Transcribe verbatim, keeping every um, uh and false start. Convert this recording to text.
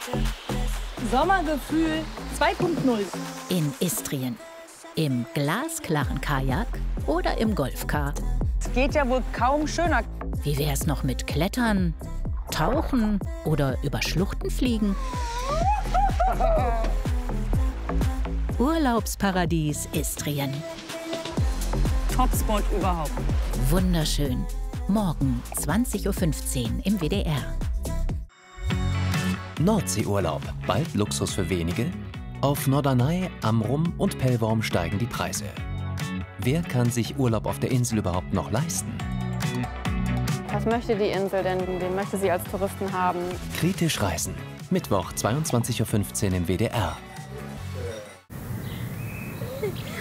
Sommergefühl zwei Punkt null. In Istrien. Im glasklaren Kajak oder im Golfcar. Es geht ja wohl kaum schöner. Wie wär's noch mit Klettern, Tauchen oder über Schluchten fliegen? Urlaubsparadies Istrien. Topspot überhaupt. Wunderschön. Morgen zwanzig Uhr fünfzehn im W D R. Nordseeurlaub, bald Luxus für wenige? Auf Norderney, Amrum und Pellworm steigen die Preise. Wer kann sich Urlaub auf der Insel überhaupt noch leisten? Was möchte die Insel denn? Wen möchte sie als Touristen haben? Kritisch reisen. Mittwoch zweiundzwanzig Uhr fünfzehn im W D R.